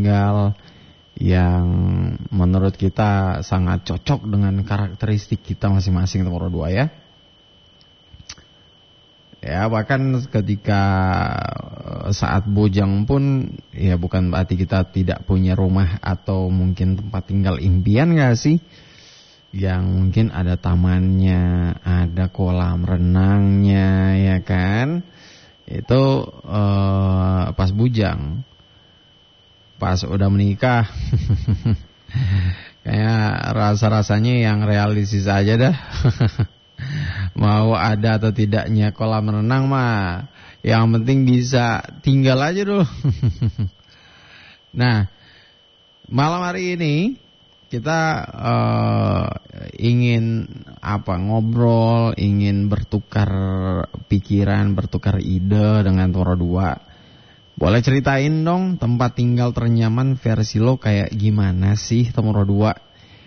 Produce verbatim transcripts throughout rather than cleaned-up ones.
tinggal yang menurut kita sangat cocok dengan karakteristik kita masing-masing nomor dua ya. Ya bahkan ketika saat bujang pun ya bukan berarti kita tidak punya rumah atau mungkin tempat tinggal impian gak sih? Yang mungkin ada tamannya, ada kolam renangnya ya kan? Itu uh, pas bujang. Pas udah menikah kayak rasa-rasanya yang realistis aja dah. Mau ada atau tidaknya kolam renang mah yang penting bisa tinggal aja dulu. Nah malam hari ini kita uh, ingin apa ngobrol, ingin bertukar pikiran, bertukar ide dengan Toro dua. Boleh ceritain dong tempat tinggal ternyaman versi lo kayak gimana sih Toro dua?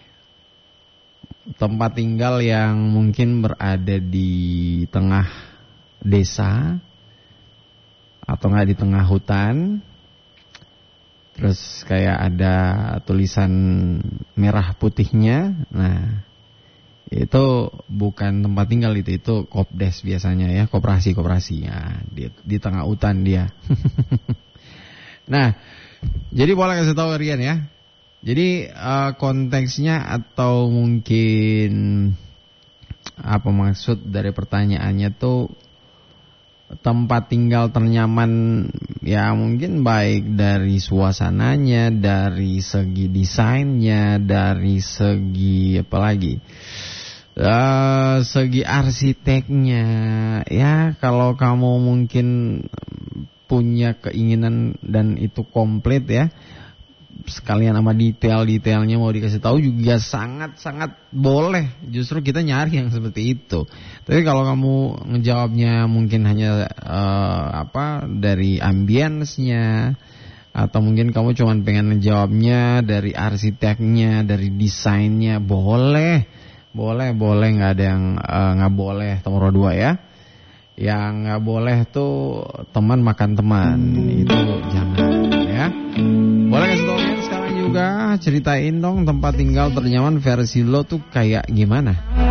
Tempat tinggal yang mungkin berada di tengah desa atau enggak di tengah hutan. Terus kayak ada tulisan merah putihnya. Nah, itu bukan tempat tinggal itu, itu kopdes biasanya ya, koperasi-koperasi ya, di, di tengah hutan dia. Nah, jadi boleh kasih tahu Rian ya. Jadi uh, konteksnya atau mungkin apa maksud dari pertanyaannya tuh tempat tinggal ternyaman ya mungkin baik dari suasananya, dari segi desainnya, dari segi apa lagi uh, segi arsiteknya ya. Kalau kamu mungkin punya keinginan dan itu komplit ya, sekalian sama detail-detailnya mau dikasih tahu juga sangat-sangat boleh. Justru kita nyari yang seperti itu. Tapi kalau kamu ngejawabnya mungkin hanya uh, apa dari ambience-nya, atau mungkin kamu cuma pengen ngejawabnya dari arsiteknya, dari desainnya, boleh, boleh, boleh, nggak ada yang nggak uh, boleh. Nomor dua ya. Yang nggak boleh tuh teman makan teman, itu jangan ya. Boleh kasih tau sekarang juga, ceritain dong tempat tinggal ternyaman versi lo tuh kayak gimana?